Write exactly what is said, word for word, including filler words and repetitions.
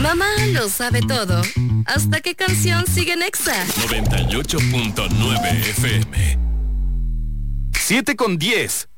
Mamá lo sabe todo. ¿Hasta qué canción sigue en Exa? noventa y ocho punto nueve F M. siete con diez.